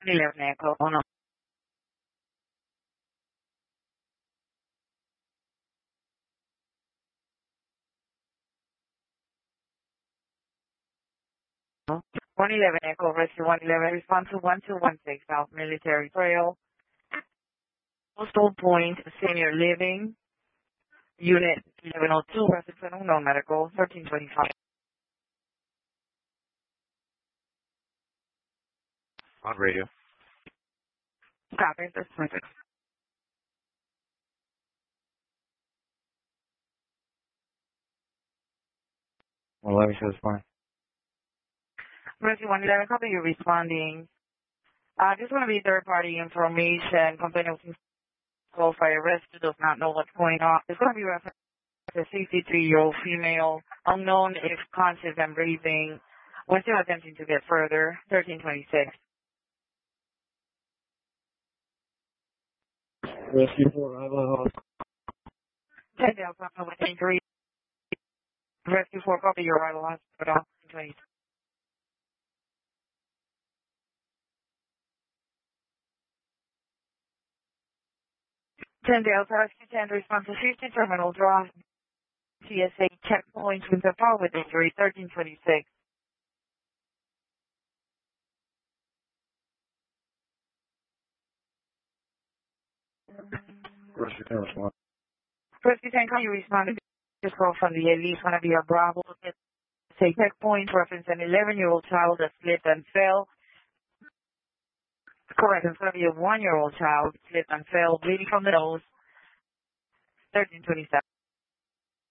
11 Echo. Oh, no. No. 111 Echo, Rescue 111, respond to 1216 South Military Trail, Postal Point, Senior Living, Unit 1102, resident unknown medical, 1325. On radio. Copy, that's perfect. Well, let me see this fine. Rescue 111, copy you responding. Just want to be third-party information. Complaint of call fire rescue does not know what's going on. It's going to be referenced to a 63-year-old female, unknown if conscious and breathing. We're still attempting to get further. 1326. Rescue 4, Isla 10 Delta, within 3. Rescue 4, copy your arrival hospital. 26. 10 Delta, Rescue 10, response to 50 Terminal Drive. TSA checkpoint with the power with injury. 1326. Rescue 10 respond. Rescue 10, can you respond to this call from the Elite? One of your Bravo. Say checkpoint, reference an 11-year-old child that slipped and fell. Correct, it's going to be a 1-year-old child, slipped and fell, bleeding from the nose. 1327.